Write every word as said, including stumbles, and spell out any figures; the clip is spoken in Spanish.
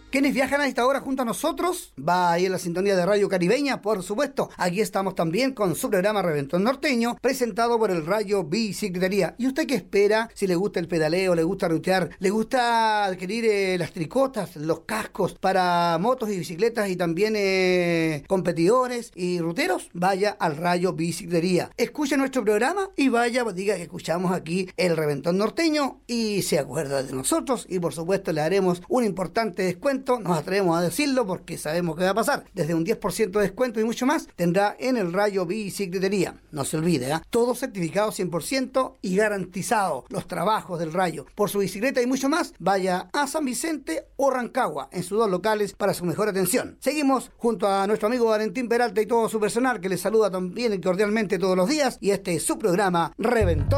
Quienes viajan a esta hora junto a nosotros, va ahí en la sintonía de Radio Caribeña, por supuesto. Aquí estamos también con su programa Reventón Norteño, presentado por el Rayo Bicicletería. ¿Y usted qué espera? Si le gusta el pedaleo, le gusta rutear, le gusta adquirir eh, las tricotas, los cascos para motos y bicicletas y también eh, competidores y ruteros, vaya al Rayo Bicicletería. Escuche nuestro programa y vaya, diga que escuchamos aquí el Reventón Norteño y se acuerda de nosotros y por supuesto le haremos un importante descuento. Nos atrevemos a decirlo porque sabemos que va a pasar. Desde un diez por ciento de descuento y mucho más tendrá en el Rayo Bicicletería. No se olvide, ¿eh? Todo certificado cien por ciento y garantizado. Los trabajos del Rayo. Por su bicicleta y mucho más, vaya a San Vicente o Rancagua en sus dos locales para su mejor atención. Seguimos junto a nuestro amigo Valentín Peralta y todo su personal que les saluda también cordialmente todos los días y este es su programa Reventón